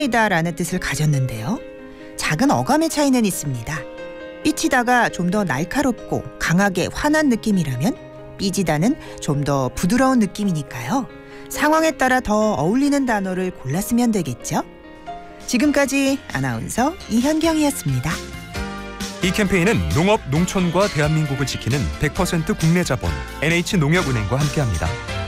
이다라는 뜻을 가졌는데요. 작은 어감의 차이는 있습니다. 삐치다가 좀 더 날카롭고 강하게 화난 느낌이라면 삐지다는 좀 더 부드러운 느낌이니까요. 상황에 따라 더 어울리는 단어를 골라 쓰면 되겠죠? 지금까지 아나운서 이현경이었습니다. 이 캠페인은 농업, 농촌과 대한민국을 지키는 100% 국내 자본 NH농협은행과 함께합니다.